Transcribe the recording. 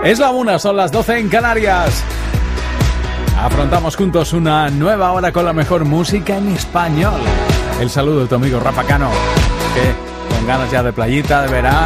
Es la 1, son las 12 en Canarias. Afrontamos juntos una nueva hora con la mejor música en español. El saludo de tu amigo Rafa Cano, que con ganas ya de playita, de verano.